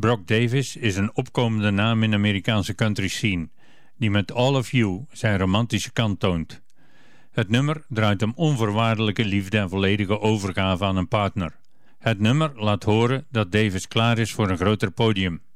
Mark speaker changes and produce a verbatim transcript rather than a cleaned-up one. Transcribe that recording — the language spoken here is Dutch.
Speaker 1: Brock Davis is een opkomende naam in de Amerikaanse country scene, die met All of You zijn romantische kant toont. Het nummer draait om onvoorwaardelijke liefde en volledige overgave aan een partner. Het nummer laat horen dat Davis klaar is voor een groter podium.